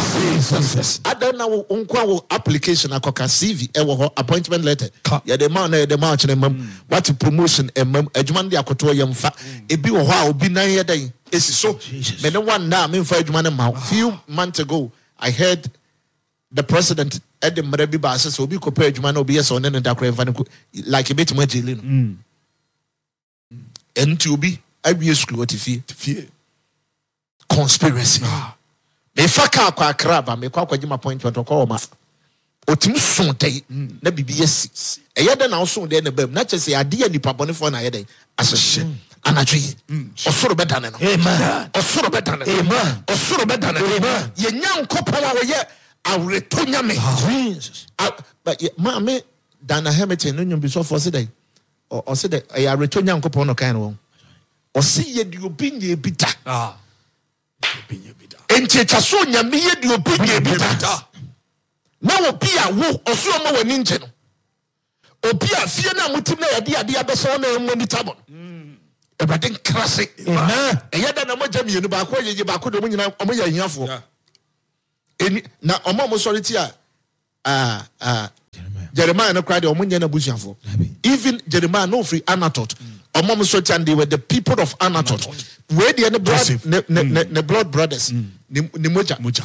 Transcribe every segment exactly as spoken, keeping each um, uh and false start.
Jesus. I don't know unko application akoka C V e appointment letter. Ya the man na the man chene mam what promotion e mam adwuma de akoto yemfa ebi wo ho a obi nan ye den esi so me ne one na me mfa adwuma ne ma. Few months ago I heard the president at the Mrebi Basa so obi kopɛ adwuma na obi yes on ne da kra mfa like a bit mo jeli no. Enti obi awie school what if conspiracy. Me faka kwa kraba me kwa kwa jima appointment kwa ma otim so dey na bibi yesi eye de na so dey na bam na chese ade ya nipa bone fo na ye dey asehye anatwe osoro bedane no amen osoro bedane amen osoro bedane amen ye nyankopon a wo ye awreto nyame Jesus but ma me dana Hamilton no nyum bi so for say dey o say dey e awreto nyankopon no kan no o say ye di obi nye bita ah enti chaso nyame ye di obi nye bita na obi a wo osoro ma wani nje no obi a fie na mutim na yade ade abeso na emu ni tabon ebade krase amen eyada na moja mienu ba ko yeje ba ko do nyina omo ya hiafo eni na omo mo sorry ti a ah ah Jeremiah no cry de omo nya na busuafo even Jeremiah no free Anatot omo mo sorry and they were the people of Anatot where the ne blood ne ne ne blood brothers ni moja moja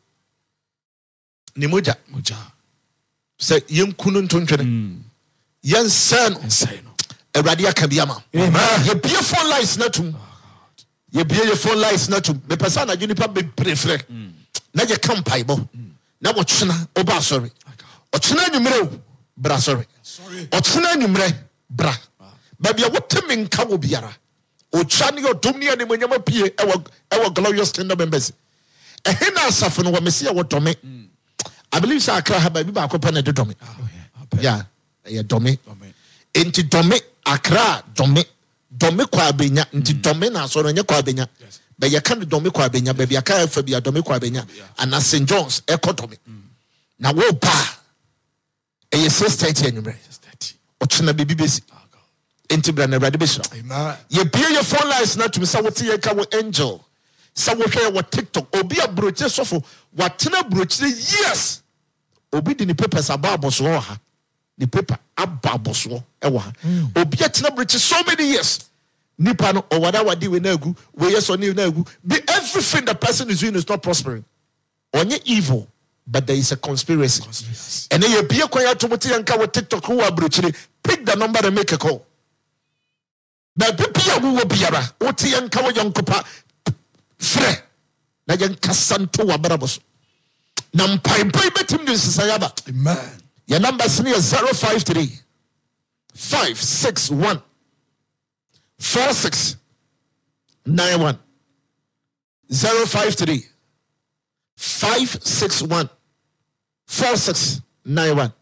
ni moja moja say yenkunu ntontwene yen sen say no Eradia Kabiama. Amen. Ye be phone lines na tum. Ye be your phone lines na tum. Me person na junipa be prefre. Na ye kampai bo. Na wo twena oba sorry. O twena nwumre bra sorry. Sorry. O twena nwumre bra. Ba bia wotemi nka wo biara. O twa ne odom ne ne monyama pie e wo e wo glorious kingdom members. E he na asafo no wo mesi e wo dome. I believe say akra ha ba bi ba akopɛ na de dome. Yeah. Yeah, dome. Enti dome Accra dome dome kwa abenya nti dome na so no nye kwa abenya be ye kan dome kwa abenya be bia ka fa bia dome kwa abenya ana Saint John's economy na wo ba e ye six thirty anywhere o tuna bibi besi enti bra na brade besra amen ye bia ye phone lines na tumi sa wote ye ka wo angel sa wo hwe wo TikTok obi abroche sofo watena brochire yes obi di ni papers ababo so ha the paper ababoso ewa obi atena breach so many years nipa no or whatever wadi we na agu we yes or na agu be everything the person is doing is not prospering onye evil but there is a conspiracy, conspiracy. And then you be a quiet to muti yanka with TikTok who are breaching pick the number and make a call but people who will be ara oti yanka with yankopa fre na yanka santo wa barabos na mpai mpai betim ni sisayaba amen. Your number is near zero five three five six one four six nine one zero five three five six one four six nine one.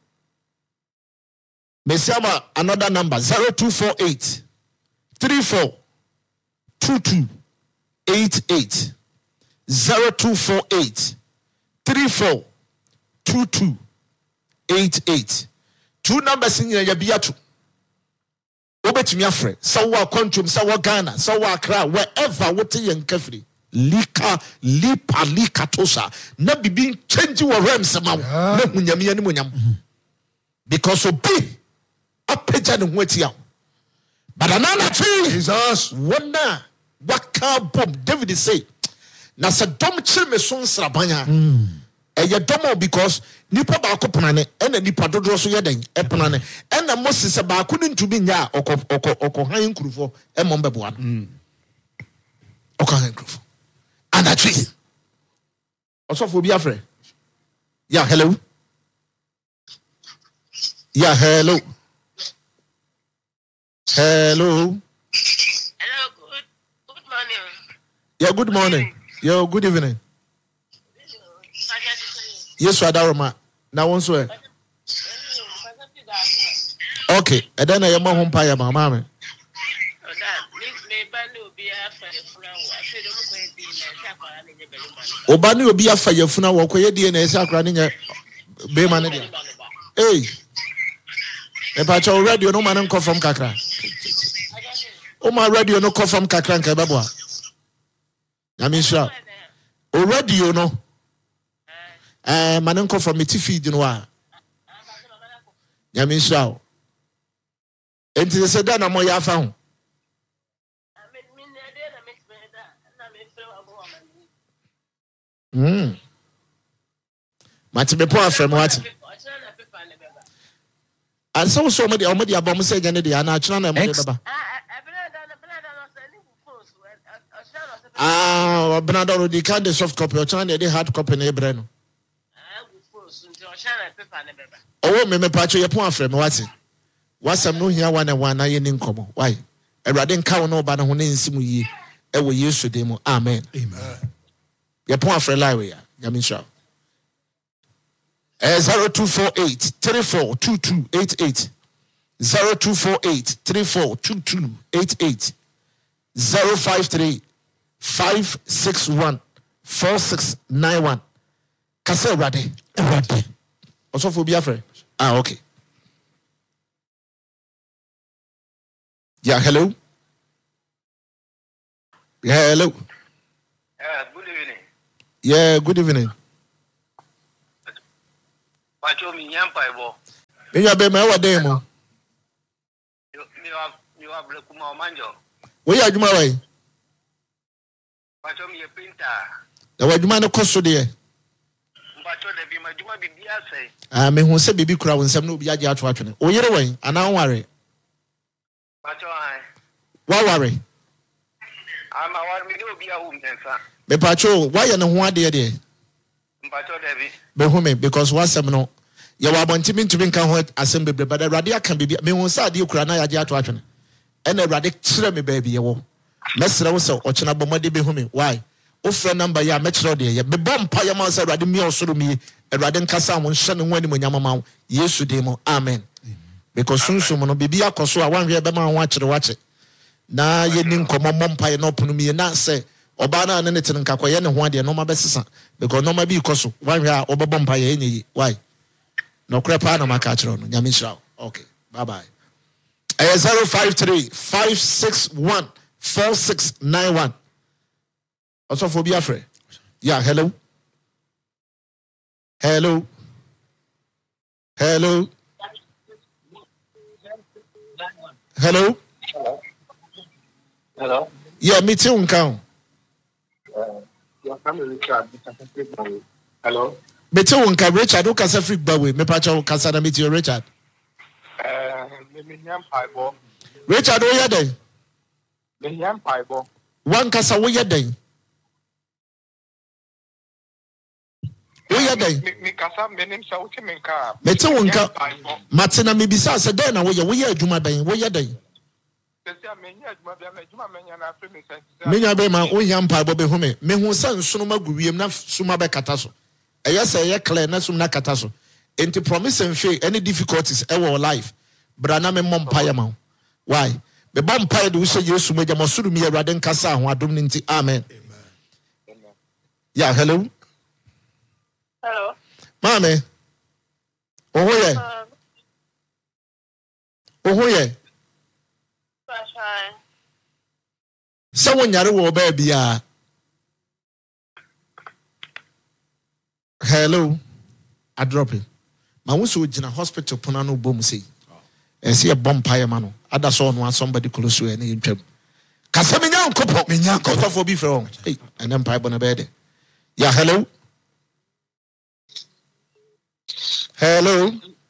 Mesiama another number zero two four eight three four two two eight eight zero two four eight three four two two. Eight eight two numbers in your biatu. Obetumi afre. Sawa Quantum, Sawa Ghana, Sawa Accra, wherever what you kafri. Lika lipa lika tosa. Na bibi change your realms ma. Na munyami ani munyam. Because obi apeja ne hwetia. But anana tree Jesus wona waka bom David say. Na se dom chire me so nsrabanya. Eye domo because nipa ba ko penane ena nipa dodoro so yeden e penane ena Moses ba ko ntumi nya okọ okọ okọ han nkurufo e mo mbebo ano okọ han nkurufo anatwi osofo bi afre yeah hello yeah hello hello hello good good morning yeah good morning yo good evening. Yes, Adaroma. Now one so. Okay, and then I am home paya mama. Obani will be a fire funa walk away D N A running a bay manager. Hey, a patch already no man come from Kakra. Oh, my radio no come from Kakran Kababwa. I mean, sure. Already you know. Eh, manenko from me feed no a. Nyame nhyira. Enti se say da na mo ya fa ho. Hmm. Mati me po afrem what? And so so many omedi abom say gane dey na achuna na mo dey baba. Ah, Bernardo already can the soft copy or channel the hard copy na ebre no. Oh, me me pacho ye po afrem what? Wasam no hia one and one na ye ni nkomo. Why? Erade nka wo no ba na ho na nsimu yi. E wo Yesu de mu. Amen. Amen. Ye po afrem live ya. Nyame nhyira. Uh, zero two four eight three four two two eight eight zero two four eight three four two two eight eight zero five three five six one four six nine one. Kase Rade Rade. Also for Biafra. Ah, okay. Yeah, hello. Yeah, hello. Yeah, good evening. Yeah, good evening. Pacho mi nyampa ebo. Me ya be me wa den mo. Mi wa mi wa ble kuma o manjo. Wo ya adwuma wai? Pacho mi e printer. Da wa adwuma ne koso de. Pacho de bi ma adwuma bibia sei. Ah, me hu se bibi kura wo nsam na obi age ato atwene. O yere wai ana ware. Pacho ai. Wa ware. Ama wa mi de obi a hu mensa. Me pacho wa ye ne ho ade de. Pacho de bi. Be hu me because wasem no ye wa bontimi ntumi nka ho asem bebre but Awurade aka bibi me hu sa ade kura na ya age ato atwene. E na Awurade kire me ba bi ye wo. Mesere wo se ochena bomade be hu me. Why? Ofre number ya mekire de ye. Me bom pa ye ma se Awurade mi osoro mi. Awurade nkasa mo nhye ne ho ani mo nyama ma Yesu de mo. Amen. Because sunsum no bibi akoso a wanhwe be ma ho akire wache. Na ye ni nkomo mompa ye no pono mi na se oba na ne tin nka koye ne ho ade no ma besesa because no ma bi koso wanhwe a obebo mpa ye enyi. Why? No krepa na maka akire no nyame hira. Okay, bye bye. Eh zero five three five six one four six nine one. Also for Biafra. Yeah, hello. Hello. Hello. Hello. Hello. Yeah, me too nkan. Uh, your family Richard. Hello. Me too nkan Richard o kasa free bawe. Me pa cha o kasa na me too Richard. Eh, me nyampa ebo. Richard o ye den. Me nyampa ebo. Wan kasa wo ye den. O ye den. Me kasa me nim sa uti me nka. Me too nkan. Matina me bisa se den na wo ye wo ye adwuma ben wo ye den. Menya be ma onya mpa bo be hu me me hu san sunu maguwiem na suma be kata so eya se ye clear na sum na kata so enti promise and faith any difficulties e wo life bra na me mompa ya ma why be bom pa de wo se Yesu meja mo suru mi Awurade nkasa ho adom ni nti amen. Amen. Yeah, hello. Hello. Mame. Oh ye. Oh ye. Someone yare wo ba bia. Hello. I drop it. Ma wo so gina hospital pona no bom sei. E se e bom paye ma no. Ada so no somebody close to any ntwam. Kasa me nya nkopo, me nya nkopo for bi from. Hey, and then paye bona be de. Yeah, hello. Hello.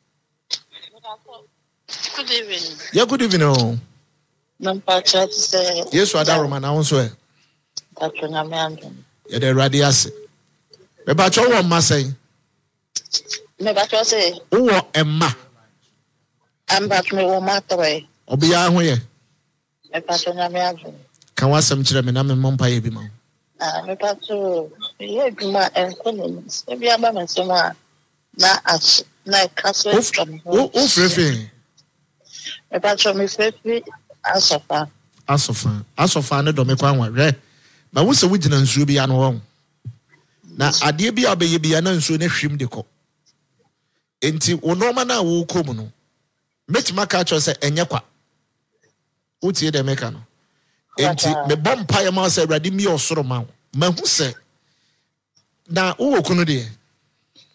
Good evening. Yeah, good evening. Oh. Nampacha say Yes, what Roma na won so e. Pacho na me andon. Ya de Awurade ase. Me ba cho wo ma say. Me pacho say Wo emma. Amba me wo matoe. Obia ho ye. Me pacho na me andon. Kan wasam kire me na me mompa ye bi ma. Ah, me pacho ye duma enkono. Se bia ba me so ma na as na kaso from. O o frefe. Me pacho me frefe asofa. Asofa. Asofa ne do me kwa hwe. Ba wo se wo gina nsuo bi ano ho. Na ade bi abeye bi na nsuo ne hwim de ko. Enti wo normal na wo kom no. Metima ka cho se enye kwa. Utie de meka no. Enti me bom pa ya ma se Awurade mi osoro ma. Ma hu se na wo kunu de.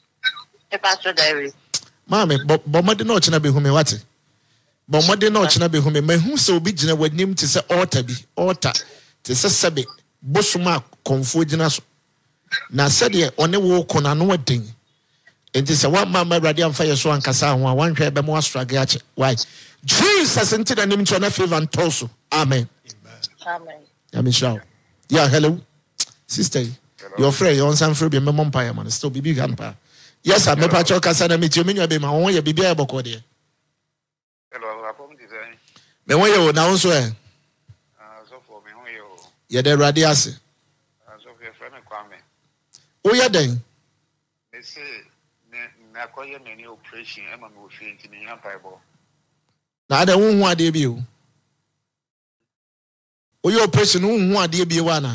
E Pastor Diary. Mami, but bomade no china be hume wate. Bomade no china be hume. Me hu se obi gina wanim te se altar bi, altar te se sebe bosuma konfo gina so. Na said ye one wo kona no wadin. Enti se wa mama awurade amfa ye so ankasa ho a wan hwe be mo astrage ache. Why? Jesus into the name of favor and torso. Amen. Amen. Amen. Yeah, hello. Sister, hello. Your friend, your son free be my mom pie man. Still be big grandpa. Yes, I'm a patch of Cassandra meet you. Mean you be my own, you be able to there. Hello, I'm design. Me when you now so eh. So for me, who you? Yeah, the radiasi. So your friend Kwame. Oh, yeah, then. They say, na koye many operation, Emma will feel in the Bible. Now, I don't want to be you. Oh, your operation, who want to be one?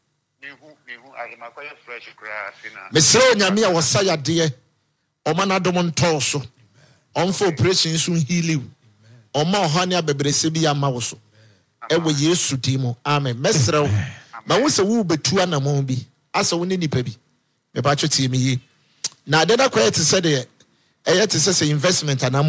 Mister Nyamia was say dear. Omana domon torso. On for operation soon heal you. Oma hania bebresibi amawoso. Ewe Yesu dimo. Amen. Mesra. Ma wo se wo betu anamon bi. Asa wo ni nipa bi. Me ba twetime yi. Na de da kwete se de. Eye te se investment anam